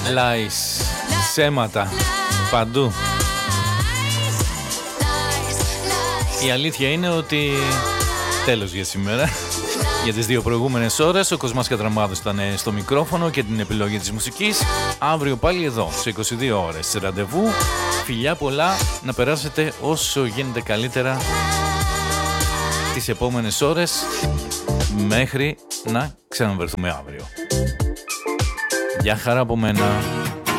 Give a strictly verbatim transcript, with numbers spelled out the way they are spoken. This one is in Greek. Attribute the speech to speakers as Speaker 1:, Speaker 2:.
Speaker 1: Lies, ψέματα παντού. Η αλήθεια είναι ότι τέλος για σήμερα. Για τις δύο προηγούμενες ώρες ο Κοσμάς Κατραμάδος ήταν στο μικρόφωνο και την επιλογή της μουσικής. Αύριο πάλι εδώ σε είκοσι δύο ώρες ραντεβού. Φιλιά πολλά, να περάσετε όσο γίνεται καλύτερα τις επόμενες ώρες μέχρι να ξαναβρεθούμε αύριο. Γεια χαρά από μένα.